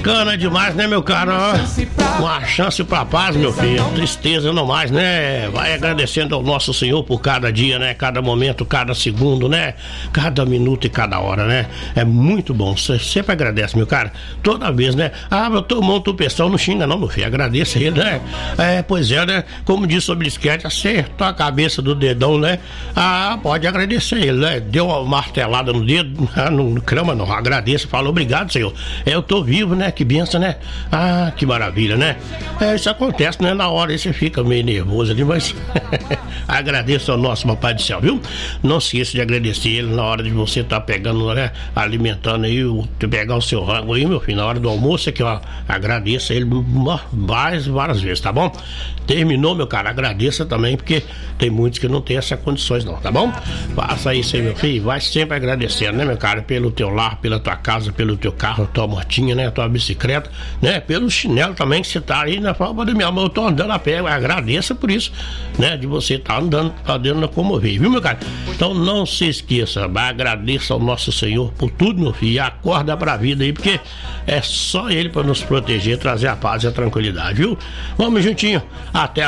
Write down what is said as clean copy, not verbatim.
Bacana demais, né, meu cara? Uma chance pra paz, meu filho. Tristeza não mais, né? Vai agradecendo ao nosso Senhor por cada dia, né? Cada momento, cada segundo, né? Cada minuto e cada hora, né? É muito bom. Você sempre agradece, meu cara. Toda vez, né? Ah, eu tomou um tupestão, não xinga não, meu filho. Agradeça ele, né? Pois é, né? Como disse o Blisquete, acertou a cabeça do dedão, né? Ah, pode agradecer ele, né? Deu uma martelada no dedo, não clama não. Agradeça, fala obrigado, Senhor. Eu tô vivo, né? Que benção, né? Ah, que maravilha, né? Isso acontece, né? Na hora aí você fica meio nervoso ali, mas agradeço ao nosso Papai do Céu, viu? Não esqueça de agradecer ele na hora de você estar pegando, né? Alimentando aí, pegar o seu rango aí, meu filho, na hora do almoço aqui, ó. Agradeça ele várias vezes, tá bom? Terminou, meu cara, agradeça também, porque tem muitos que não tem essas condições não, tá bom? Faça isso aí, meu filho, vai sempre agradecendo, né, meu cara? Pelo teu lar, pela tua casa, pelo teu carro, tua motinha, né? Tua bicicleta, né? Pelo chinelo também que você tá aí na palma da minha mão, eu tô andando a pé, agradeça por isso, né? De você estar andando, podendo locomover, viu, meu cara? Então não se esqueça, agradeça ao nosso Senhor por tudo, meu filho, e acorda pra vida aí, porque é só Ele para nos proteger, trazer a paz e a tranquilidade, viu? Vamos juntinho, até a